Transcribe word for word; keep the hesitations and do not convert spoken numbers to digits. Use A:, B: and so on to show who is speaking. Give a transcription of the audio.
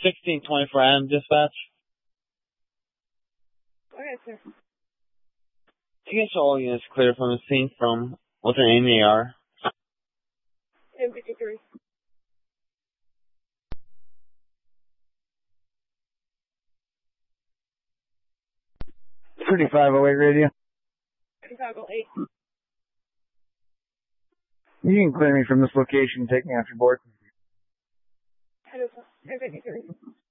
A: sixteen twenty-four Adam dispatch.
B: Okay, sir.
A: You get all units clear from the scene from with an N A R.
B: M fifty-three.
C: thirty-five oh eight radio.
B: thirty-five oh eight.
C: You can clear me from this location and take me off your board.
B: M fifty-three.